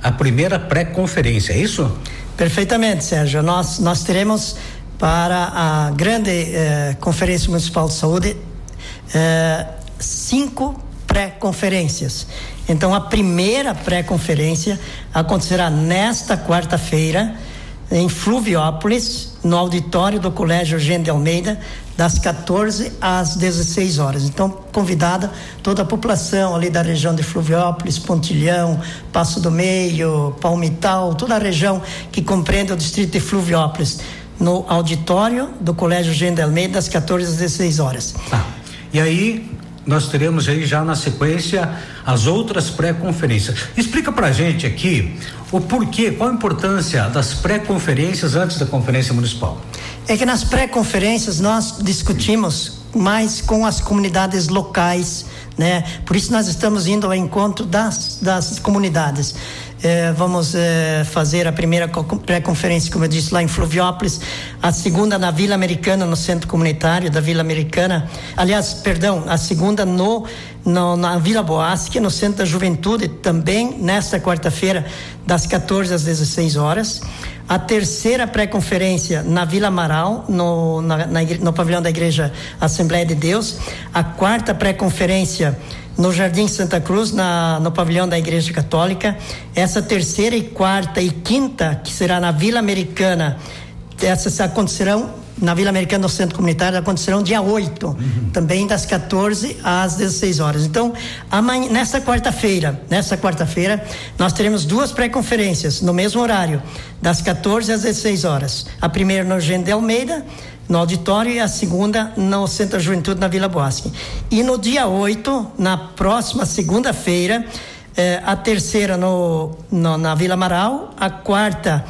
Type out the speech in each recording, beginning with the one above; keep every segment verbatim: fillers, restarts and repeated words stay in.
a primeira pré-conferência, é isso? Perfeitamente, Sérgio. Nós, nós teremos para a grande eh, Conferência Municipal de Saúde eh, cinco pré-conferências. Então, a primeira pré-conferência acontecerá nesta quarta-feira em Fluviópolis, no auditório do Colégio Eugênio de Almeida, das quatorze às dezesseis horas. Então, convidada toda a população ali da região de Fluviópolis, Pontilhão, Passo do Meio, Palmital, toda a região que compreende o distrito de Fluviópolis, no auditório do Colégio Eugênio de Almeida, das quatorze às dezesseis horas. Ah, e aí nós teremos aí já na sequência as outras pré-conferências. Explica pra gente aqui o porquê, qual a importância das pré-conferências antes da conferência municipal. É que nas pré-conferências nós discutimos mais com as comunidades locais, né? Por isso nós estamos indo ao encontro das, das comunidades. Eh, vamos eh, fazer a primeira pré-conferência, como eu disse, lá em Fluviópolis, a segunda na Vila Americana, no centro comunitário da Vila Americana, aliás, perdão, a segunda no, no na Vila Boasque, no centro da juventude, também nesta quarta-feira, das quatorze às dezesseis horas. A terceira pré-conferência na Vila Amaral, no, na, na, no pavilhão da Igreja Assembleia de Deus. A quarta pré-conferência no Jardim Santa Cruz, na, no pavilhão da Igreja Católica. Essa terceira e quarta e quinta, que será na Vila Americana, essas acontecerão na Vila Americana, no Centro Comunitário, acontecerão dia oito, uhum. também das quatorze às dezesseis horas. Então, amanhã, nessa quarta-feira, nessa quarta-feira, nós teremos duas pré-conferências no mesmo horário, das quatorze às dezesseis horas. A primeira no Eugênio de Almeida, no auditório, e a segunda no Centro da Juventude, na Vila Boasque. E no dia oito, na próxima segunda-feira, eh, a terceira no, no, na Vila Amaral, a quarta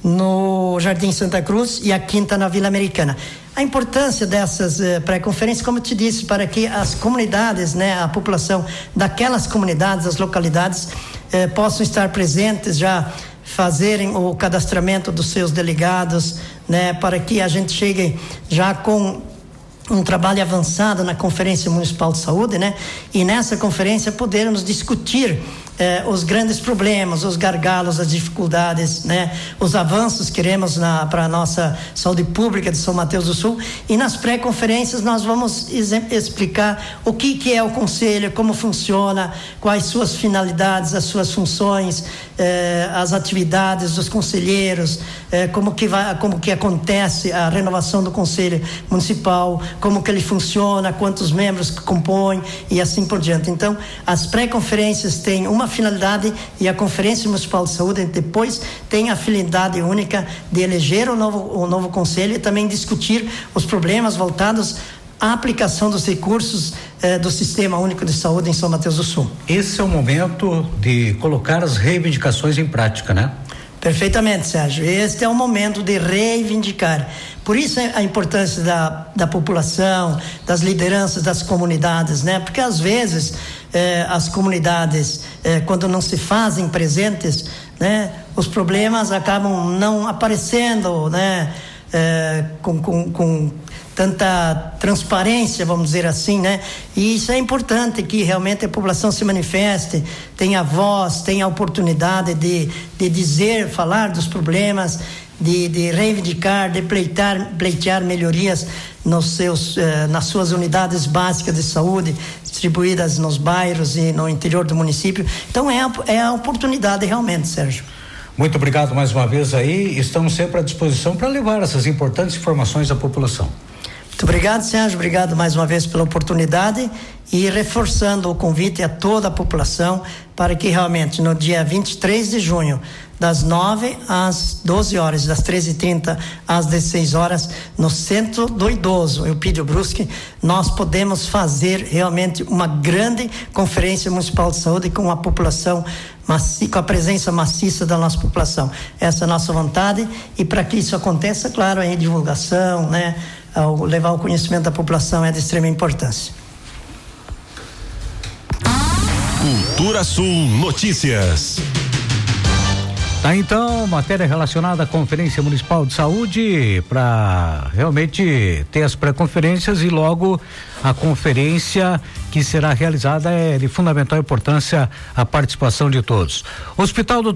no Jardim Santa Cruz e a quinta na Vila Americana. A importância dessas eh, pré-conferências, como eu te disse, para que as comunidades, né, a população daquelas comunidades, as localidades, eh, possam estar presentes, já fazerem o cadastramento dos seus delegados, né, para que a gente chegue já com um trabalho avançado na Conferência Municipal de Saúde, né? E nessa conferência podermos discutir eh, os grandes problemas, os gargalos, as dificuldades, né? Os avanços que queremos para a nossa saúde pública de São Mateus do Sul. E nas pré-conferências nós vamos explicar o que que é o Conselho, como funciona, quais suas finalidades, as suas funções, eh, as atividades dos conselheiros, eh, como que vai, como que acontece a renovação do Conselho Municipal, como que ele funciona, quantos membros que compõem e assim por diante. Então, as pré-conferências têm uma finalidade e a Conferência Municipal de Saúde depois tem a finalidade única de eleger o novo, o novo conselho e também discutir os problemas voltados à aplicação dos recursos eh, do Sistema Único de Saúde em São Mateus do Sul. Esse é o momento de colocar as reivindicações em prática, né? Perfeitamente, Sérgio. Este é o momento de reivindicar. Por isso a importância da, da população, das lideranças das comunidades, né? Porque às vezes eh, as comunidades, eh, quando não se fazem presentes, né? Os problemas acabam não aparecendo, né? Eh, com, com, com tanta transparência, vamos dizer assim, né? E isso é importante, que realmente a população se manifeste, tenha voz, tenha a oportunidade de, de dizer, falar dos problemas, de, de reivindicar, de pleitar, pleitear melhorias nos seus, eh, nas suas unidades básicas de saúde, distribuídas nos bairros e no interior do município. Então é a, é a oportunidade realmente, Sérgio. Muito obrigado mais uma vez aí, estamos sempre à disposição para levar essas importantes informações à população. Muito obrigado, Sérgio, obrigado mais uma vez pela oportunidade e reforçando o convite a toda a população para que realmente no dia vinte e três de junho, das nove às doze horas, das treze e trinta às dezesseis horas, no Centro do Idoso, Eupídio Brusque, nós podemos fazer realmente uma grande Conferência Municipal de Saúde com a população, maci, com a presença maciça da nossa população. Essa é a nossa vontade e para que isso aconteça, claro, a divulgação, né? Ao levar o conhecimento da população é de extrema importância. Cultura Sul Notícias. Tá, então, matéria relacionada à Conferência Municipal de Saúde, para realmente ter as pré-conferências e logo a conferência que será realizada, é de fundamental importância a participação de todos. Hospital do